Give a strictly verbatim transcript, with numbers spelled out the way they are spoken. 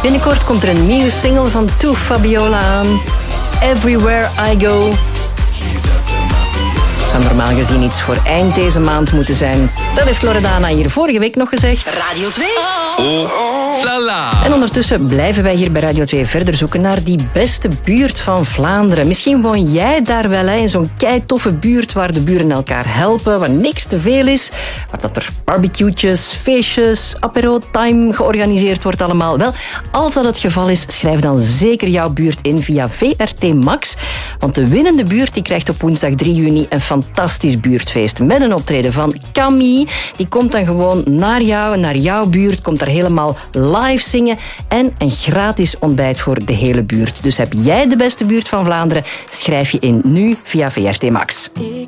Binnenkort komt er een nieuwe single van To Fabiola aan. Everywhere I Go. Zou normaal gezien iets voor eind deze maand moeten zijn. Dat heeft Loredana hier vorige week nog gezegd. Radio twee. Oh, la la. En ondertussen blijven wij hier bij Radio twee verder zoeken naar die beste buurt van Vlaanderen. Misschien woon jij daar wel, hè, in zo'n keitoffe buurt waar de buren elkaar helpen, waar niks te veel is, waar dat er barbecue'tjes, feestjes, apero time georganiseerd wordt allemaal. Wel, als dat het geval is, schrijf dan zeker jouw buurt in via V R T Max. Want de winnende buurt die krijgt op woensdag drie juni een fantastisch buurtfeest met een optreden van Camille. Die komt dan gewoon naar jou, naar jouw buurt, komt daar helemaal live zingen en een gratis ontbijt voor de hele buurt. Dus heb jij de beste buurt van Vlaanderen? Schrijf je in nu via V R T Max.